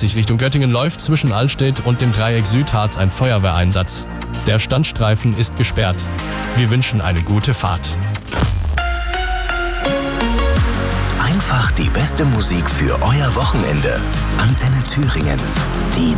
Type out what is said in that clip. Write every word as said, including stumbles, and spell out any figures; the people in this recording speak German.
neunundvierzig Richtung Göttingen läuft zwischen Allstedt und dem Dreieck Südharz ein Feuerwehreinsatz. Der Standstreifen ist gesperrt. Wir wünschen eine gute Fahrt. Einfach die beste Musik für euer Wochenende. Antenne Thüringen. Die